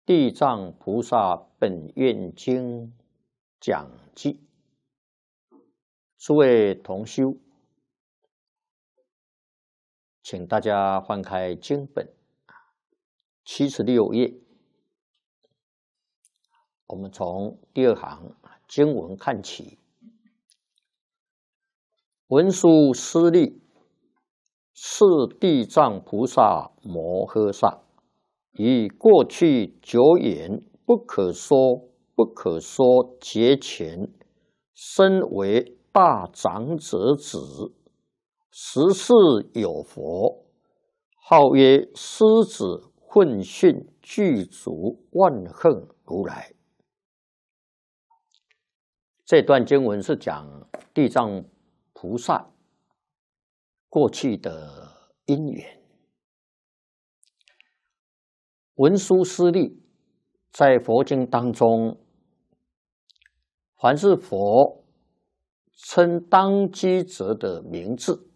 地藏菩萨本愿经讲记，诸位同修，请大家翻开经本76页，我们从第二行经文看起。文殊师利是地藏菩萨摩诃萨，以过去久远不可说劫前，身为大长者子，时世有佛，号曰狮子混训具足万恨如来。这段经文是讲地藏菩萨过去的因缘。文殊师利在佛经当中，凡是佛称当机者的名字，